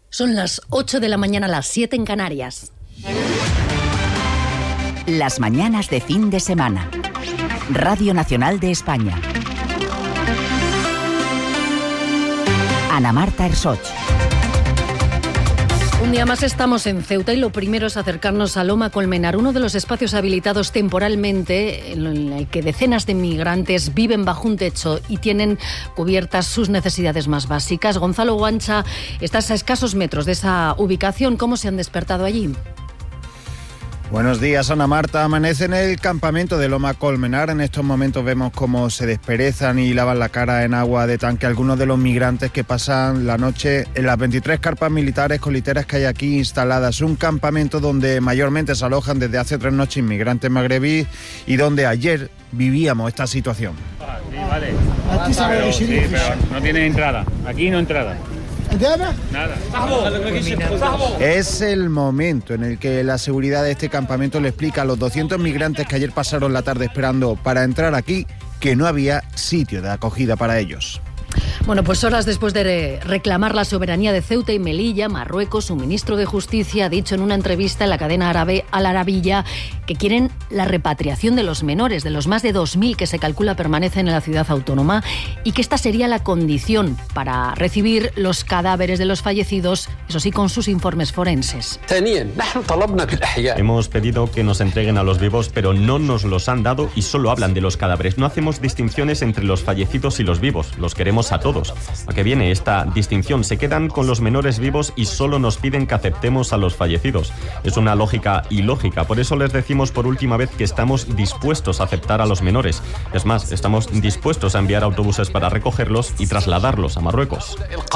Son las 8 de la mañana, las 7 en Canarias. Las mañanas de fin de semana. Radio Nacional de España. Ana Marta Ersoch. Un día más estamos en Ceuta y lo primero es acercarnos a Loma Colmenar, uno de los espacios habilitados temporalmente en el que decenas de migrantes viven bajo un techo y tienen cubiertas sus necesidades más básicas. Gonzalo Guancha, estás a escasos metros de esa ubicación. ¿Cómo se han despertado allí? Buenos días, Ana Marta. Amanece en el campamento de Loma Colmenar. En estos momentos vemos cómo se desperezan y lavan la cara en agua de tanque algunos de los migrantes que pasan la noche en las 23 carpas militares con literas que hay aquí instaladas. Un campamento donde mayormente se alojan desde hace 3 noches inmigrantes magrebíes y donde ayer vivíamos esta situación. Sí, vale. Pero no tiene entrada. Aquí no entrada. Nada. Es el momento en el que la seguridad de este campamento le explica a los 200 migrantes que ayer pasaron la tarde esperando para entrar aquí que no había sitio de acogida para ellos. Bueno, pues horas después de reclamar la soberanía de Ceuta y Melilla, Marruecos, su ministro de Justicia, ha dicho en una entrevista en la cadena árabe Al Arabilla que quieren la repatriación de los menores, de los más de 2.000 que se calcula permanecen en la ciudad autónoma, y que esta sería la condición para recibir los cadáveres de los fallecidos, eso sí, con sus informes forenses. Hemos pedido que nos entreguen a los vivos, pero no nos los han dado y solo hablan de los cadáveres. No hacemos distinciones entre los fallecidos y los vivos, los queremos a todos. ¿A qué viene esta distinción? Se quedan con los menores vivos y solo nos piden que aceptemos a los fallecidos. Es una lógica ilógica. Por eso les decimos por última vez que estamos dispuestos a aceptar a los menores. Es más, estamos dispuestos a enviar autobuses para recogerlos y trasladarlos a Marruecos.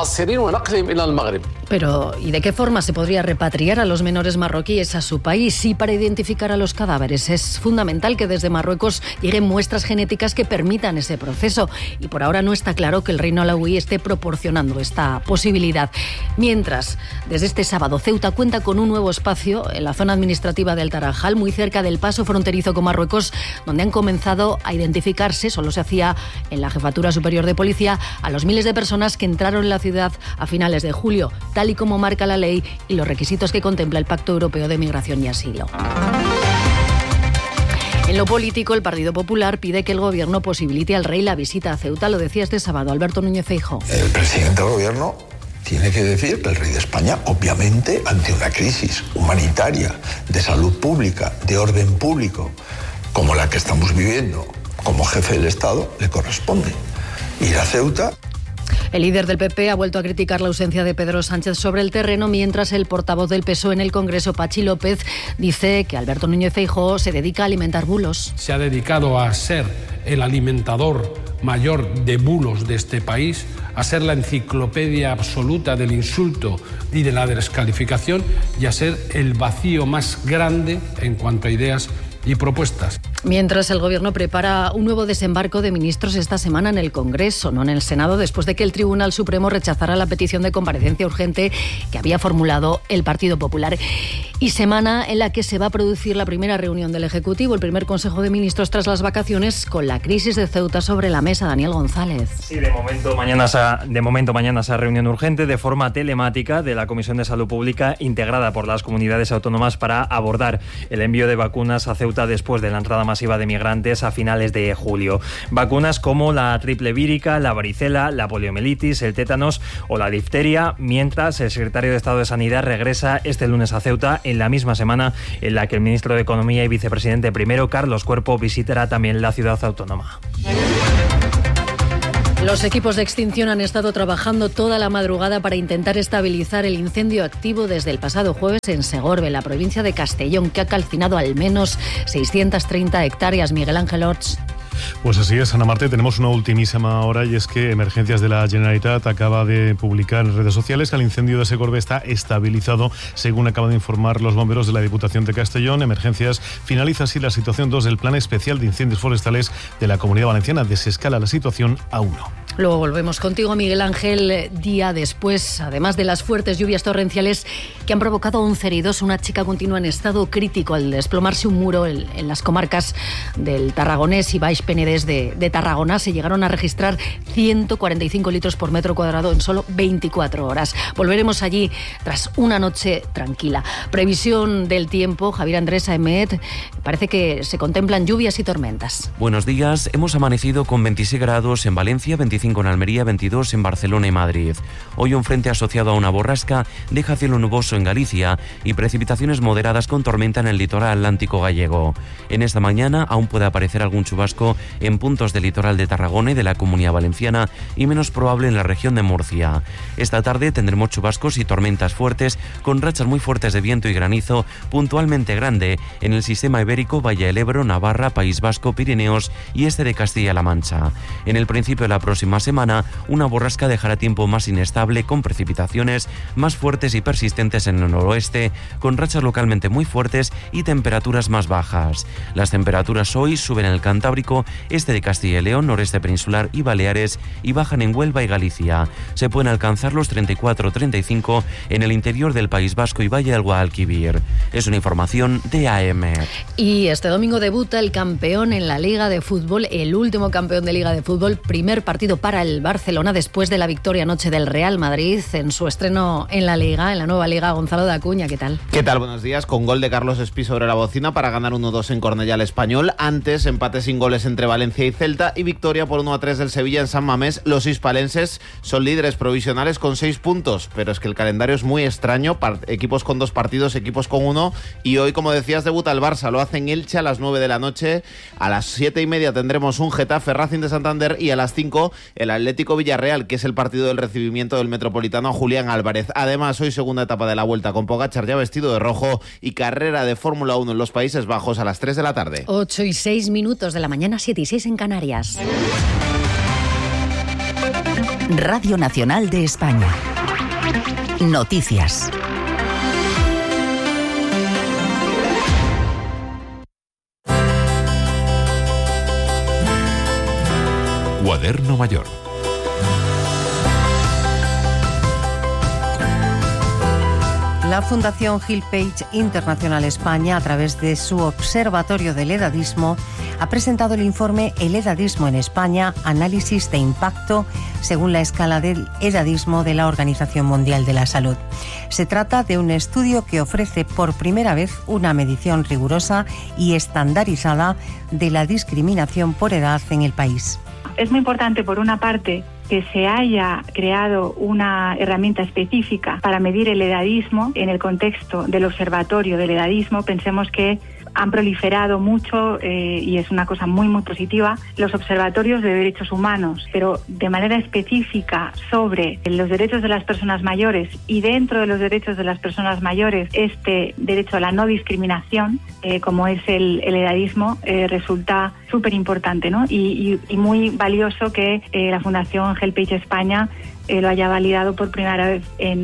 Pero, ¿y de qué forma se podría repatriar a los menores marroquíes a su país? Y para identificar a los cadáveres es fundamental que desde Marruecos lleguen muestras genéticas que permitan ese proceso. Y por ahora no está claro que el Reino Alauí esté proporcionando esta posibilidad. Mientras, desde este sábado, Ceuta cuenta con un nuevo espacio en la zona administrativa del Tarajal, muy cerca del paso fronterizo con Marruecos, donde han comenzado a identificarse, solo se hacía en la Jefatura Superior de Policía, a los miles de personas que entraron en la ciudad a finales de julio, tal y como marca la ley y los requisitos que contempla el Pacto Europeo de Migración y Asilo. En lo político, el Partido Popular pide que el Gobierno posibilite al rey la visita a Ceuta. Lo decía este sábado Alberto Núñez Feijóo. El presidente del Gobierno tiene que decir que el rey de España, obviamente, ante una crisis humanitaria, de salud pública, de orden público, como la que estamos viviendo, como jefe del Estado, le corresponde ir a Ceuta. El líder del PP ha vuelto a criticar la ausencia de Pedro Sánchez sobre el terreno, mientras el portavoz del PSOE en el Congreso, Pachi López, dice que Alberto Núñez Feijóo se dedica a alimentar bulos. Se ha dedicado a ser el alimentador mayor de bulos de este país, a ser la enciclopedia absoluta del insulto y de la descalificación, y a ser el vacío más grande en cuanto a ideas y propuestas. Mientras el Gobierno prepara un nuevo desembarco de ministros esta semana en el Congreso, no en el Senado, después de que el Tribunal Supremo rechazara la petición de comparecencia urgente que había formulado el Partido Popular. Y semana en la que se va a producir la primera reunión del Ejecutivo, el primer Consejo de Ministros tras las vacaciones, con la crisis de Ceuta sobre la mesa. Daniel González. Sí, de momento mañana esa reunión urgente de forma telemática de la Comisión de Salud Pública, integrada por las comunidades autónomas, para abordar el envío de vacunas a Ceuta después de la entrada masiva de migrantes a finales de julio. Vacunas como la triple vírica, la varicela, la poliomielitis, el tétanos o la difteria, mientras el secretario de Estado de Sanidad regresa este lunes a Ceuta, en la misma semana en la que el ministro de Economía y vicepresidente primero, Carlos Cuerpo, visitará también la ciudad autónoma. Los equipos de extinción han estado trabajando toda la madrugada para intentar estabilizar el incendio activo desde el pasado jueves en Segorbe, en la provincia de Castellón, que ha calcinado al menos 630 hectáreas. Miguel Ángel Orts. Pues así es, Ana Marta, tenemos una ultimísima hora, y es que Emergencias de la Generalitat acaba de publicar en redes sociales que el incendio de Segorbe está estabilizado, según acaban de informar los bomberos de la Diputación de Castellón. Emergencias finaliza así la situación 2 del Plan Especial de Incendios Forestales de la Comunidad Valenciana. Desescala la situación a 1. Luego volvemos contigo, Miguel Ángel, día después, además de las fuertes lluvias torrenciales que han provocado 11 heridos. Una chica continúa en estado crítico al desplomarse un muro en las comarcas del Tarragonés y Baix Penedès de Tarragona. Se llegaron a registrar 145 litros por metro cuadrado en solo 24 horas. Volveremos allí tras una noche tranquila. Previsión del tiempo, Javier Andrés Aemet, parece que se contemplan lluvias y tormentas. Buenos días, hemos amanecido con 26 grados en Valencia, 25 en Almería, 22 en Barcelona y Madrid. Hoy un frente asociado a una borrasca deja cielo nuboso en Galicia y precipitaciones moderadas con tormenta en el litoral atlántico gallego. En esta mañana aún puede aparecer algún chubasco en puntos del litoral de Tarragona y de la Comunidad Valenciana y menos probable en la región de Murcia. Esta tarde tendremos chubascos y tormentas fuertes con rachas muy fuertes de viento y granizo puntualmente grande en el sistema ibérico, Valle del Ebro, Navarra, País Vasco, Pirineos y este de Castilla-La Mancha. En el principio de la próxima semana, una borrasca dejará tiempo más inestable con precipitaciones más fuertes y persistentes en el noroeste, con rachas localmente muy fuertes y temperaturas más bajas. Las temperaturas hoy suben en el Cantábrico, este de Castilla y León, noreste peninsular y Baleares y bajan en Huelva y Galicia. Se pueden alcanzar los 34-35 en el interior del País Vasco y Valle del Guadalquivir. Es una información de AM. Y este domingo debuta el campeón en la Liga de Fútbol, el último campeón de Liga de Fútbol, primer partido para el Barcelona después de la victoria anoche del Real Madrid en su estreno en la Liga, en la nueva Liga. Gonzalo de Acuña, ¿qué tal? ¿Qué tal? Buenos días. Con gol de Carlos Espí sobre la bocina para ganar 1-2 en Cornellà al Español. Antes, empate sin goles entre Valencia y Celta y victoria por 1-3 del Sevilla en San Mamés. Los hispalenses son líderes provisionales con 6 puntos, pero es que el calendario es muy extraño. Equipos con 2 partidos, equipos con 1, y hoy, como decías, debuta el Barça. Lo hace en Elche a las 9 de la noche. A las 7:30 tendremos un Getafe Racing de Santander y a las 5 el Atlético Villarreal, que es el partido del recibimiento del Metropolitano a Julián Álvarez. Además, hoy segunda etapa de la Vuelta con Pogačar ya vestido de rojo y carrera de Fórmula 1 en los Países Bajos a las 3 de la tarde. 8:06 de la mañana, 7:06 en Canarias. Radio Nacional de España. Noticias. Cuaderno Mayor. La Fundación Gil Page Internacional España, a través de su Observatorio del Edadismo, ha presentado el informe El edadismo en España, análisis de impacto según la escala del edadismo de la Organización Mundial de la Salud. Se trata de un estudio que ofrece por primera vez una medición rigurosa y estandarizada de la discriminación por edad en el país. Es muy importante, por una parte, que se haya creado una herramienta específica para medir el edadismo en el contexto del Observatorio del Edadismo. Pensemos que han proliferado mucho y es una cosa muy, muy positiva los observatorios de derechos humanos, pero de manera específica sobre los derechos de las personas mayores, y dentro de los derechos de las personas mayores este derecho a la no discriminación, como es el edadismo, resulta súper importante, ¿no? Y muy valioso que la Fundación Gil Page España lo haya validado por primera vez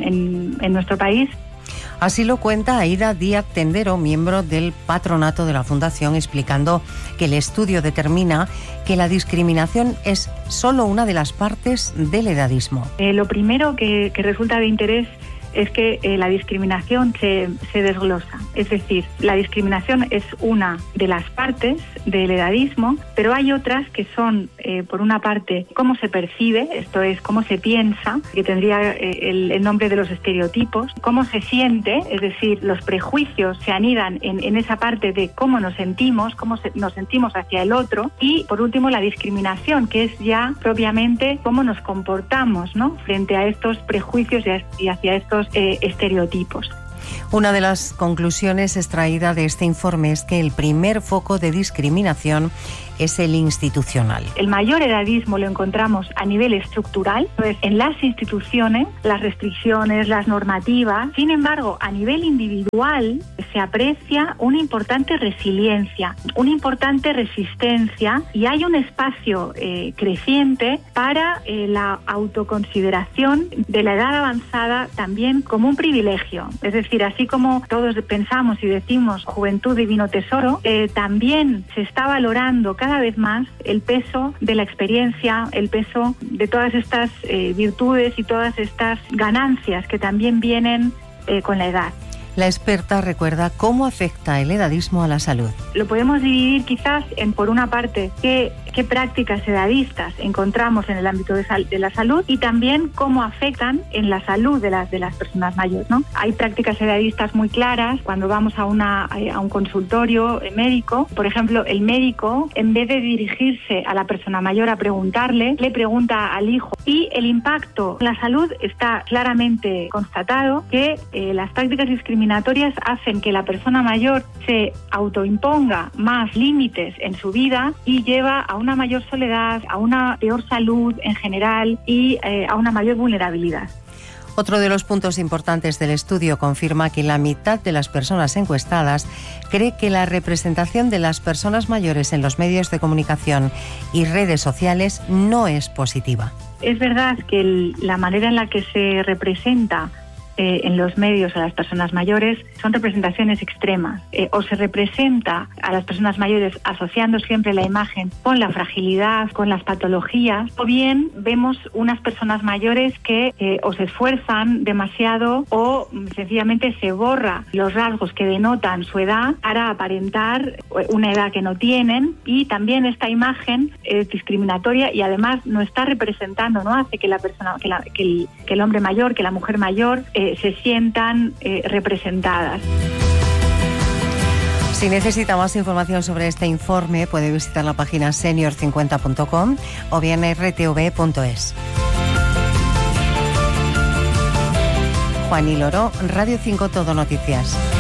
en nuestro país. Así lo cuenta Aida Díaz Tendero, miembro del patronato de la Fundación, explicando que el estudio determina que la discriminación es solo una de las partes del edadismo. Lo primero que resulta de interés es que la discriminación se desglosa. Es decir, la discriminación es una de las partes del edadismo, pero hay otras que son, por una parte, cómo se percibe, esto es, cómo se piensa, que tendría el nombre de los estereotipos, cómo se siente, es decir, los prejuicios se anidan en esa parte de cómo nos sentimos, nos sentimos hacia el otro, y, por último, la discriminación, que es ya propiamente cómo nos comportamos, ¿no?, frente a estos prejuicios y hacia estos estereotipos. Una de las conclusiones extraídas de este informe es que el primer foco de discriminación es el institucional. El mayor edadismo lo encontramos a nivel estructural, pues en las instituciones, las restricciones, las normativas. Sin embargo, a nivel individual se aprecia una importante resiliencia, una importante resistencia, y hay un espacio creciente para la autoconsideración de la edad avanzada también como un privilegio. Es decir, así como todos pensamos y decimos juventud divino tesoro, también se está valorando cada vez más el peso de la experiencia, el peso de todas estas virtudes y todas estas ganancias que también vienen con la edad. La experta recuerda cómo afecta el edadismo a la salud. Lo podemos dividir quizás en, por una parte, qué prácticas edadistas encontramos en el ámbito de la salud y también cómo afectan en la salud de las personas mayores, ¿no? Hay prácticas edadistas muy claras cuando vamos a un consultorio médico. Por ejemplo, el médico, en vez de dirigirse a la persona mayor a preguntarle, le pregunta al hijo. Y el impacto en la salud está claramente constatado que las prácticas discriminatorias hacen que la persona mayor se autoimponga más límites en su vida y lleva a una mayor soledad, a una peor salud en general y a una mayor vulnerabilidad. Otro de los puntos importantes del estudio confirma que la mitad de las personas encuestadas cree que la representación de las personas mayores en los medios de comunicación y redes sociales no es positiva. Es verdad que la manera en la que se representa en los medios a las personas mayores son representaciones extremas. O se representa a las personas mayores asociando siempre la imagen con la fragilidad, con las patologías, o bien vemos unas personas mayores que o se esfuerzan demasiado o sencillamente se borra los rasgos que denotan su edad para aparentar una edad que no tienen, y también esta imagen es discriminatoria y además no está representando, no hace que la persona, que el hombre mayor, que la mujer mayor se sientan representadas. Si necesita más información sobre este informe, puede visitar la página senior50.com o bien rtv.es. Juan y Loro, Radio 5 Todo Noticias.